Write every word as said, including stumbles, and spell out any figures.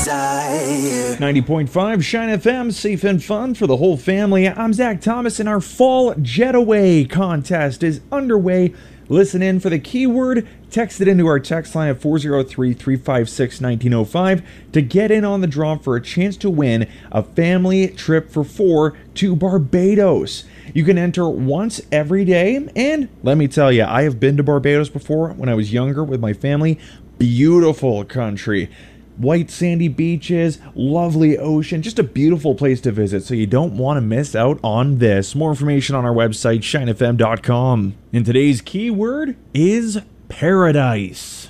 desire. ninety point five Shine F M, safe and fun for the whole family. I'm Zach Thomas, and our Fall Getaway contest is underway. Listen in for the keyword, text it into our text line at four oh three, three five six, one nine oh five to get in on the draw for a chance to win a family trip for four to Barbados. You can enter once every day, and let me tell you, I have been to Barbados before when I was younger with my family. Beautiful country. White sandy beaches, lovely ocean, just a beautiful place to visit, so you don't want to miss out on this. More information on our website, shine f m dot com. And today's keyword is paradise.